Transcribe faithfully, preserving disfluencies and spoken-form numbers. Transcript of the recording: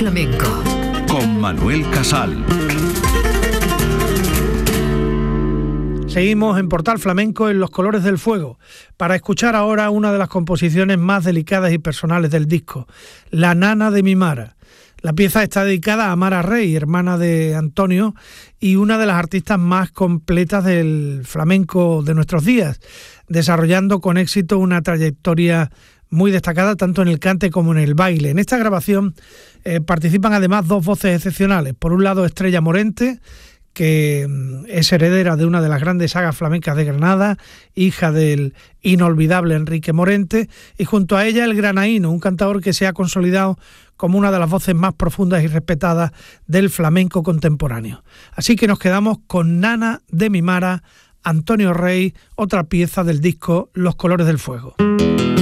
flamenco. Con Manuel Casal. Seguimos en Portal Flamenco en Los Colores del Fuego, para escuchar ahora una de las composiciones más delicadas y personales del disco, La Nana de mi Mara. La pieza está dedicada a Mara Rey, hermana de Antonio, y una de las artistas más completas del flamenco de nuestros días, desarrollando con éxito una trayectoria muy destacada tanto en el cante como en el baile. En esta grabación eh, participan además dos voces excepcionales. Por un lado, Estrella Morente, que es heredera de una de las grandes sagas flamencas de Granada, hija del inolvidable Enrique Morente, y junto a ella el granaíno, un cantador que se ha consolidado como una de las voces más profundas y respetadas del flamenco contemporáneo. Así que nos quedamos con Nana de mi Mara, Antonio Rey, otra pieza del disco Los Colores del Fuego.